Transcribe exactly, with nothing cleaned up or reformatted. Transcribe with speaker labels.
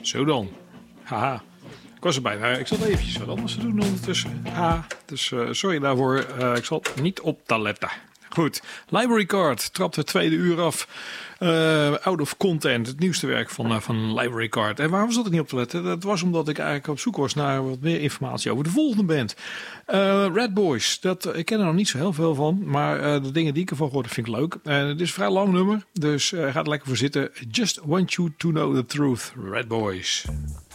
Speaker 1: Zo dan. Haha. Ik was er bijna. Ik zat eventjes wat anders te doen ondertussen. Ha. Dus uh, sorry daarvoor. Uh, ik zal niet op te letten. Goed. Library Card trapt het tweede uur af. Uh, out of Content. Het nieuwste werk van, uh, van Library Card. En waarom zat ik niet op te letten? Dat was omdat ik eigenlijk op zoek was naar wat meer informatie over de volgende band. Uh, Red Boys. Dat, ik ken er nog niet zo heel veel van. Maar uh, de dingen die ik ervan gehoord vind ik leuk. Uh, het is een vrij lang nummer. Dus uh, ga er lekker voor zitten. Just want you to know the truth. Red Boys.